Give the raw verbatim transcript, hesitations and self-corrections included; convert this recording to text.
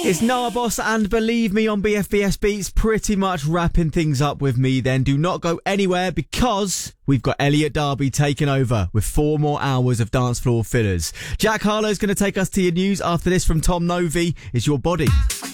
It's Noah Boss and Believe Me on B F B S Beats, pretty much wrapping things up with me then. Do not go anywhere because we've got Elliot Darby taking over with four more hours of dance floor fillers. Jack Harlow's going to take us to your news after this from Tom Novi. Is Your Body.